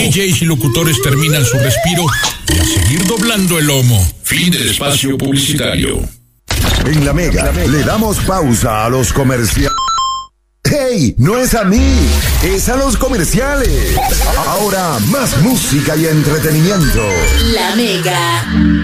DJs y locutores terminan su respiro y a seguir doblando el lomo. Fin del espacio publicitario. En La Mega le damos pausa a los comerciales. ¡Hey! No es a mí, es a los comerciales. Ahora más música y entretenimiento. La Mega.